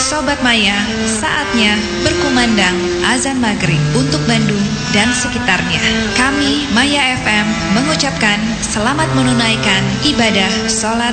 Sobat Maya, saatnya berkumandang azan maghrib untuk Bandung dan sekitarnya. Kami Maya FM mengucapkan selamat menunaikan ibadah sholat